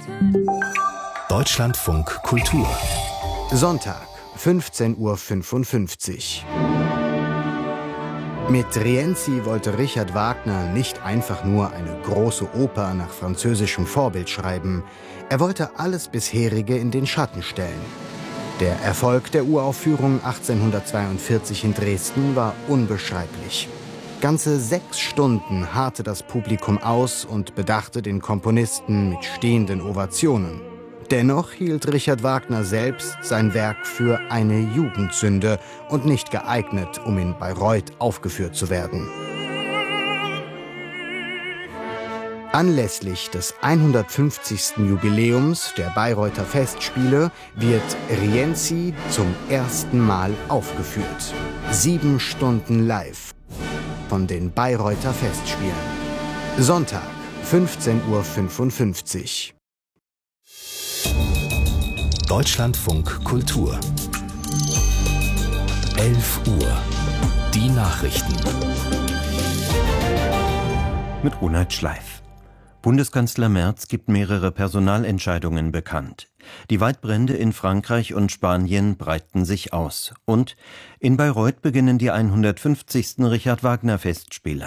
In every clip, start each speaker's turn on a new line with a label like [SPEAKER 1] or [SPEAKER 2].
[SPEAKER 1] Deutschlandfunk Kultur.
[SPEAKER 2] Sonntag, 15:55 Uhr. Mit Rienzi wollte Richard Wagner nicht einfach nur eine große Oper nach französischem Vorbild schreiben. Er wollte alles Bisherige in den Schatten stellen. Der Erfolg der Uraufführung 1842 in Dresden war unbeschreiblich. Ganze 6 Stunden harrte das Publikum aus und bedachte den Komponisten mit stehenden Ovationen. Dennoch hielt Richard Wagner selbst sein Werk für eine Jugendsünde und nicht geeignet, um in Bayreuth aufgeführt zu werden. Anlässlich des 150. Jubiläums der Bayreuther Festspiele wird Rienzi zum ersten Mal aufgeführt. 7 Stunden live von den Bayreuther Festspielen. Sonntag, 15:55 Uhr.
[SPEAKER 1] Deutschlandfunk Kultur. 11 Uhr. Die Nachrichten.
[SPEAKER 3] Mit Ronald Schleif. Bundeskanzler Merz gibt mehrere Personalentscheidungen bekannt. Die Waldbrände in Frankreich und Spanien breiten sich aus. Und in Bayreuth beginnen die 150. Richard Wagner Festspiele.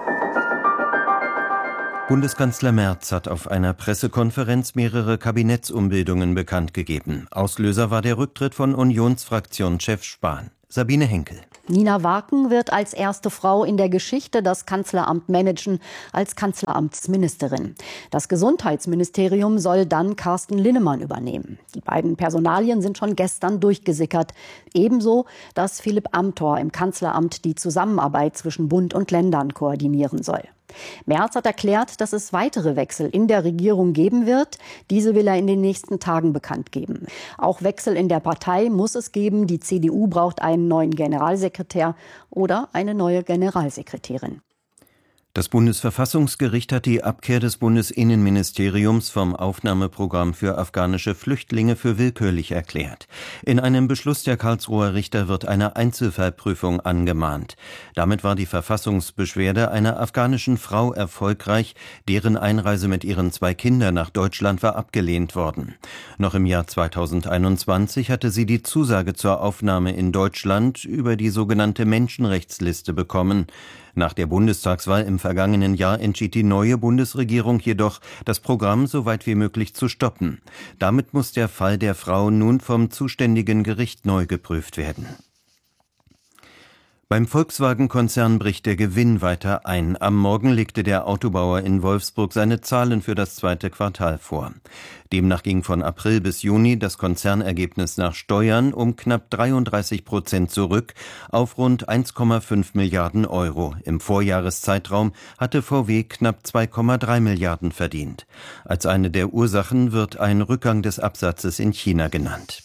[SPEAKER 3] Bundeskanzler Merz hat auf einer Pressekonferenz mehrere Kabinettsumbildungen bekannt gegeben. Auslöser war der Rücktritt von Unionsfraktionschef Spahn. Sabine Henkel.
[SPEAKER 4] Nina Waken wird als erste Frau in der Geschichte das Kanzleramt managen, als Kanzleramtsministerin. Das Gesundheitsministerium soll dann Carsten Linnemann übernehmen. Die beiden Personalien sind schon gestern durchgesickert. Ebenso, dass Philipp Amthor im Kanzleramt die Zusammenarbeit zwischen Bund und Ländern koordinieren soll. Merz hat erklärt, dass es weitere Wechsel in der Regierung geben wird. Diese will er in den nächsten Tagen bekannt geben. Auch Wechsel in der Partei muss es geben. Die CDU braucht einen neuen Generalsekretär oder eine neue Generalsekretärin.
[SPEAKER 3] Das Bundesverfassungsgericht hat die Abkehr des Bundesinnenministeriums vom Aufnahmeprogramm für afghanische Flüchtlinge für willkürlich erklärt. In einem Beschluss der Karlsruher Richter wird eine Einzelfallprüfung angemahnt. Damit war die Verfassungsbeschwerde einer afghanischen Frau erfolgreich, deren Einreise mit ihren 2 Kindern nach Deutschland war abgelehnt worden. Noch im Jahr 2021 hatte sie die Zusage zur Aufnahme in Deutschland über die sogenannte Menschenrechtsliste bekommen. Nach der Bundestagswahl im vergangenen Jahr entschied die neue Bundesregierung jedoch, das Programm so weit wie möglich zu stoppen. Damit muss der Fall der Frau nun vom zuständigen Gericht neu geprüft werden. Beim Volkswagen-Konzern bricht der Gewinn weiter ein. Am Morgen legte der Autobauer in Wolfsburg seine Zahlen für das 2. Quartal vor. Demnach ging von April bis Juni das Konzernergebnis nach Steuern um knapp 33% zurück auf rund 1,5 Milliarden Euro. Im Vorjahreszeitraum hatte VW knapp 2,3 Milliarden verdient. Als eine der Ursachen wird ein Rückgang des Absatzes in China genannt.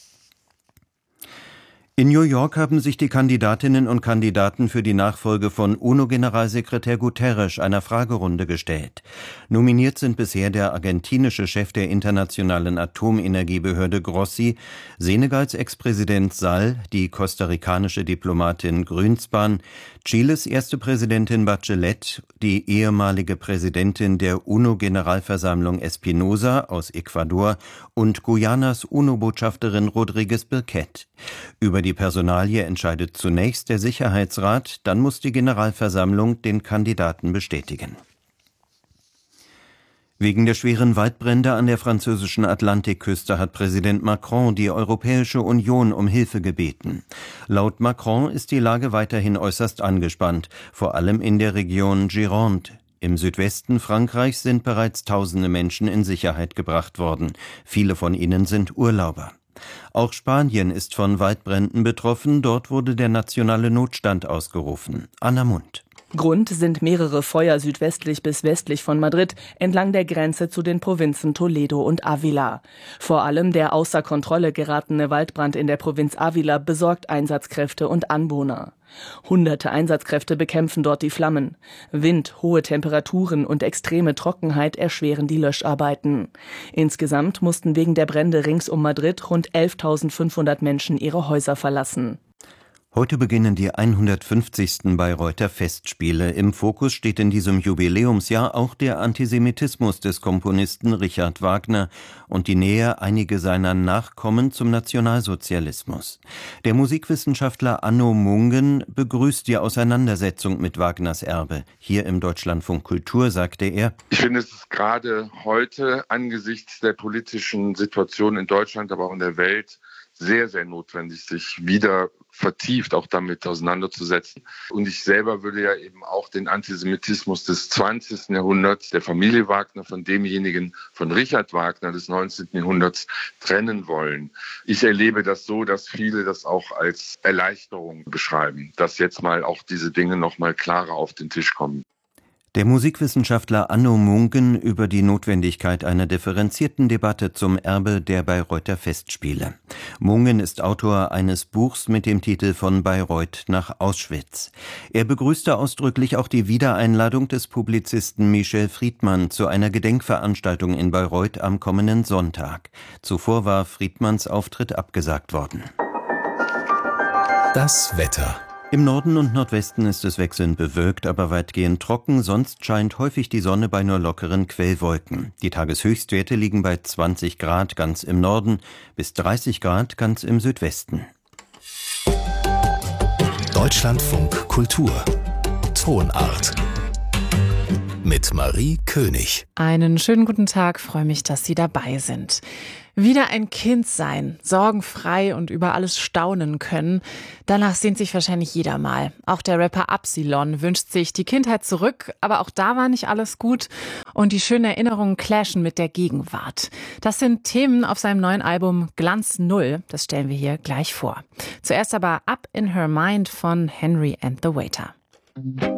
[SPEAKER 3] In New York haben sich die Kandidatinnen und Kandidaten für die Nachfolge von UNO-Generalsekretär Guterres einer Fragerunde gestellt. Nominiert sind bisher der argentinische Chef der internationalen Atomenergiebehörde Grossi, Senegals Ex-Präsident Sall, die kostarikanische Diplomatin Grünspan, Chiles erste Präsidentin Bachelet, die ehemalige Präsidentin der UNO-Generalversammlung Espinosa aus Ecuador und Guyanas UNO-Botschafterin Rodriguez Birquet. Über die Personalie entscheidet zunächst der Sicherheitsrat, dann muss die Generalversammlung den Kandidaten bestätigen. Wegen der schweren Waldbrände an der französischen Atlantikküste hat Präsident Macron die Europäische Union um Hilfe gebeten. Laut Macron ist die Lage weiterhin äußerst angespannt, vor allem in der Region Gironde. Im Südwesten Frankreichs sind bereits tausende Menschen in Sicherheit gebracht worden. Viele von ihnen sind Urlauber. Auch Spanien ist von Waldbränden betroffen. Dort wurde der nationale Notstand ausgerufen. Anna Mundt.
[SPEAKER 5] Grund sind mehrere Feuer südwestlich bis westlich von Madrid entlang der Grenze zu den Provinzen Toledo und Ávila. Vor allem der außer Kontrolle geratene Waldbrand in der Provinz Ávila besorgt Einsatzkräfte und Anwohner. Hunderte Einsatzkräfte bekämpfen dort die Flammen. Wind, hohe Temperaturen und extreme Trockenheit erschweren die Löscharbeiten. Insgesamt mussten wegen der Brände rings um Madrid rund 11.500 Menschen ihre Häuser verlassen.
[SPEAKER 3] Heute beginnen die 150. Bayreuther Festspiele. Im Fokus steht in diesem Jubiläumsjahr auch der Antisemitismus des Komponisten Richard Wagner und die Nähe einiger seiner Nachkommen zum Nationalsozialismus. Der Musikwissenschaftler Anno Mungen begrüßt die Auseinandersetzung mit Wagners Erbe. Hier im Deutschlandfunk Kultur sagte er:
[SPEAKER 6] Ich finde, es ist gerade heute angesichts der politischen Situation in Deutschland, aber auch in der Welt sehr, sehr notwendig, sich wieder vertieft auch damit auseinanderzusetzen. Und ich selber würde ja eben auch den Antisemitismus des 20. Jahrhunderts, der Familie Wagner, von demjenigen von Richard Wagner des 19. Jahrhunderts trennen wollen. Ich erlebe das so, dass viele das auch als Erleichterung beschreiben, dass jetzt mal auch diese Dinge noch mal klarer auf den Tisch kommen.
[SPEAKER 3] Der Musikwissenschaftler Anno Mungen über die Notwendigkeit einer differenzierten Debatte zum Erbe der Bayreuther Festspiele. Mungen ist Autor eines Buchs mit dem Titel Von Bayreuth nach Auschwitz. Er begrüßte ausdrücklich auch die Wiedereinladung des Publizisten Michel Friedmann zu einer Gedenkveranstaltung in Bayreuth am kommenden Sonntag. Zuvor war Friedmanns Auftritt abgesagt worden.
[SPEAKER 1] Das Wetter.
[SPEAKER 3] Im Norden und Nordwesten ist es wechselnd bewölkt, aber weitgehend trocken, sonst scheint häufig die Sonne bei nur lockeren Quellwolken. Die Tageshöchstwerte liegen bei 20 Grad ganz im Norden bis 30 Grad ganz im Südwesten.
[SPEAKER 1] Deutschlandfunk Kultur. Tonart. Mit Marie König.
[SPEAKER 7] Einen schönen guten Tag, freue mich, dass Sie dabei sind. Wieder ein Kind sein, sorgenfrei und über alles staunen können, danach sehnt sich wahrscheinlich jeder mal. Auch der Rapper Absilon wünscht sich die Kindheit zurück, aber auch da war nicht alles gut und die schönen Erinnerungen clashen mit der Gegenwart. Das sind Themen auf seinem neuen Album Glanz Null, das stellen wir hier gleich vor. Zuerst aber Up in Her Mind von Henry and the Waiter.